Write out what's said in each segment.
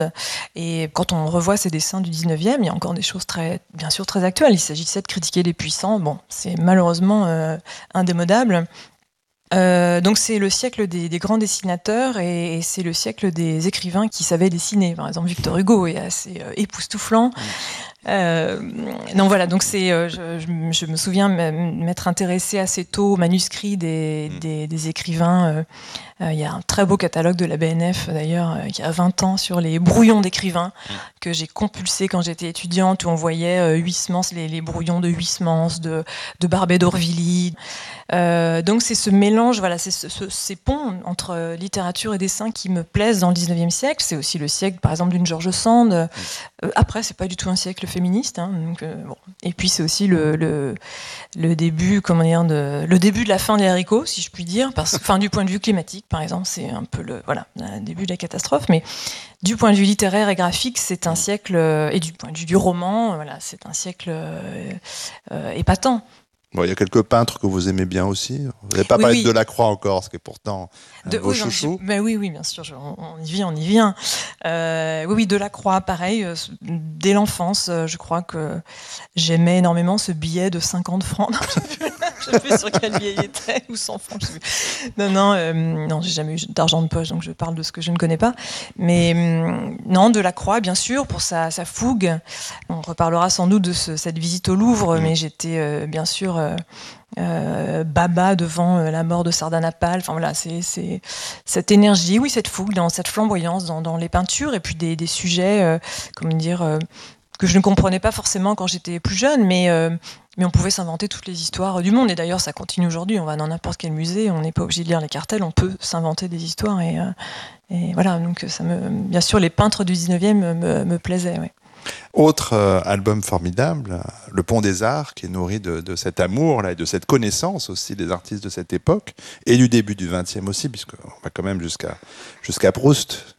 Et quand on revoit ces dessins du 19e, il y a encore des choses bien sûr très actuelles. Il s'agissait de critiquer les puissants. Bon, c'est malheureusement indémodable. Donc c'est le siècle des grands dessinateurs et c'est le siècle des écrivains qui savaient dessiner. Par exemple, Victor Hugo est assez époustouflant. Donc voilà, donc je me souviens m'être intéressée assez tôt aux manuscrits des écrivains. Il y a un très beau catalogue de la BNF d'ailleurs qui a 20 ans sur les brouillons d'écrivains que j'ai compulsé quand j'étais étudiante, où on voyait Huysmans, les brouillons de Huysmans, de Barbey d'Aurevilly. Donc c'est ce mélange, voilà, c'est ces ponts entre littérature et dessin qui me plaisent dans le 19e siècle. C'est aussi le siècle, par exemple, d'une George Sand. Après, c'est pas du tout un siècle féministe. Donc, bon. Et puis c'est aussi le début, le début de la fin des haricots, si je puis dire, du point de vue climatique, par exemple, c'est un peu le début de la catastrophe. Mais du point de vue littéraire et graphique, c'est un siècle, et du point de vue du roman, voilà, c'est un siècle épatant. Bon, il y a quelques peintres que vous aimez bien aussi. Vous n'avez pas parlé de Delacroix encore, ce qui est pourtant vos chouchous. Oui, bien sûr, on y vient. Oui, Delacroix, pareil, dès l'enfance, je crois que j'aimais énormément ce billet de 50 francs. Je ne sais plus sur quel billet il était, ou 100 francs, je sais plus. Non, j'ai jamais eu d'argent de poche, donc je parle de ce que je ne connais pas. Mais non, Delacroix, bien sûr, pour sa fougue. On reparlera sans doute de cette visite au Louvre, mais j'étais bien sûr baba devant la mort de Sardanapale. Enfin voilà, c'est cette énergie, oui, cette fougue, cette flamboyance dans les peintures, et puis des sujets, que je ne comprenais pas forcément quand j'étais plus jeune, mais on pouvait s'inventer toutes les histoires du monde. Et d'ailleurs, ça continue aujourd'hui. On va dans n'importe quel musée, on n'est pas obligé de lire les cartels, on peut s'inventer des histoires. Et voilà, donc bien sûr, les peintres du 19e me plaisaient, oui. Autre album formidable, Le Pont des Arts, qui est nourri de cet amour là, et de cette connaissance aussi des artistes de cette époque, et du début du XXe aussi, puisqu'on va quand même jusqu'à Proust,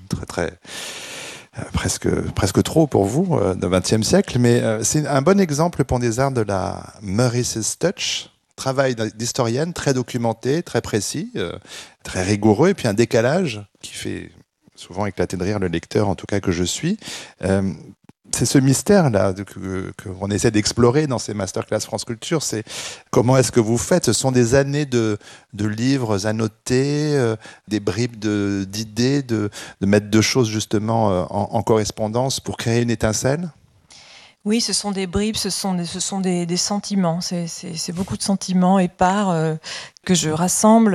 presque trop pour vous, du XXe siècle. Mais c'est un bon exemple, Le Pont des Arts, de la Meurice's Touch, travail d'historienne très documenté, très précis, très rigoureux, et puis un décalage qui fait souvent éclater de rire le lecteur, en tout cas que je suis. C'est ce mystère-là qu'on essaie d'explorer dans ces masterclass France Culture. C'est comment est-ce que vous faites ? Ce sont des années de livres annotés, des bribes d'idées, de mettre deux choses justement en correspondance pour créer une étincelle ? Oui, ce sont des bribes, ce sont des sentiments. C'est beaucoup de sentiments épars que je rassemble.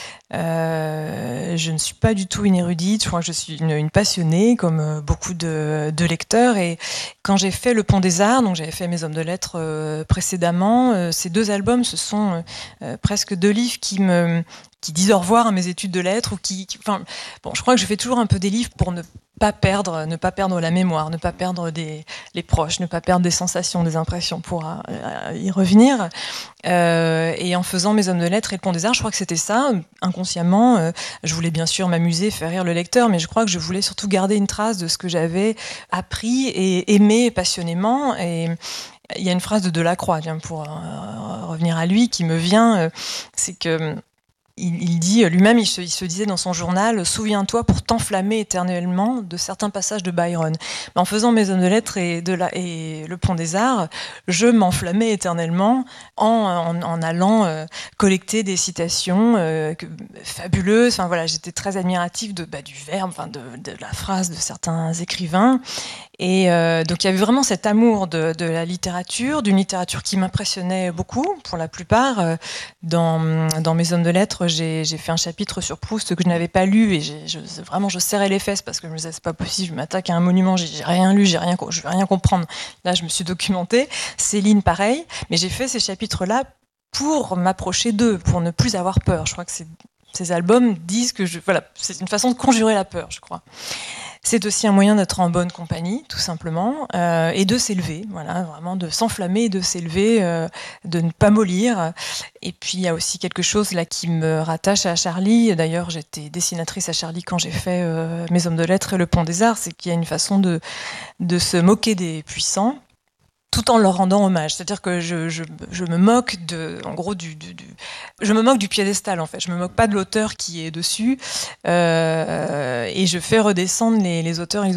Je ne suis pas du tout une érudite. Je crois que je suis une passionnée, comme beaucoup de lecteurs. Et quand j'ai fait Le Pont des Arts, donc j'avais fait Mes Hommes de Lettres précédemment, ces deux albums, ce sont presque deux livres qui disent au revoir à mes études de lettres, je crois que je fais toujours un peu des livres pour ne pas perdre la mémoire, ne pas perdre les proches, ne pas perdre des sensations, des impressions, pour y revenir. Et en faisant Mes Hommes de Lettres et Le Pont des Arts, je crois que c'était ça, inconsciemment. Je voulais bien sûr m'amuser, faire rire le lecteur, mais je crois que je voulais surtout garder une trace de ce que j'avais appris et aimé passionnément. Et il y a une phrase de Delacroix, pour revenir à lui, qui me vient, c'est que il dit lui-même, il se disait dans son journal, souviens-toi pour t'enflammer éternellement de certains passages de Byron. Mais en faisant Mes Hommes de Lettres et Le Pont des Arts, je m'enflammais éternellement en allant collecter des citations fabuleuses. Enfin voilà, j'étais très admirative du verbe, de la phrase de certains écrivains. Et donc il y avait vraiment cet amour de la littérature, d'une littérature qui m'impressionnait beaucoup, pour la plupart. Dans Mes Hommes de Lettres, j'ai fait un chapitre sur Proust que je n'avais pas lu, et je serrais les fesses parce que je me disais c'est pas possible, je m'attaque à un monument, j'ai rien lu, je vais rien comprendre. Là, je me suis documentée. Céline, pareil. Mais j'ai fait ces chapitres-là pour m'approcher d'eux, pour ne plus avoir peur. Je crois que ces albums disent que c'est une façon de conjurer la peur, je crois. C'est aussi un moyen d'être en bonne compagnie, tout simplement, et de s'élever, voilà, vraiment de s'enflammer et de s'élever, de ne pas mollir. Et puis il y a aussi quelque chose là qui me rattache à Charlie. D'ailleurs, j'étais dessinatrice à Charlie quand j'ai fait Mes Hommes de Lettres et Le Pont des Arts. C'est qu'il y a une façon de se moquer des puissants, tout en leur rendant hommage. C'est-à-dire que je me moque je me moque du piédestal, en fait. Je me moque pas de l'auteur qui est dessus, et je fais redescendre les auteurs et les